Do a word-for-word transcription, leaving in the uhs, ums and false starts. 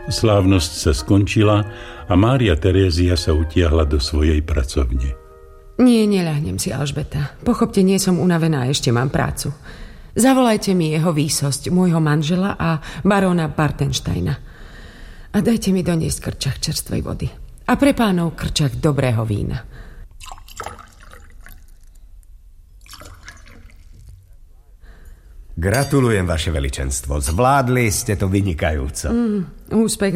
Slávnosť sa skončila a Mária Terézia sa utiahla do svojej pracovne. Nie, neľahnem si, Alžbeta. Pochopte, nie som unavená, ešte mám prácu. Zavolajte mi jeho výsosť, môjho manžela a baróna Bartensteina. A dajte mi doniesť krčach čerstvej vody. A pre pánov krčach dobrého vína. Gratulujem, vaše veličenstvo. Zvládli ste to vynikajúco. Mm, úspech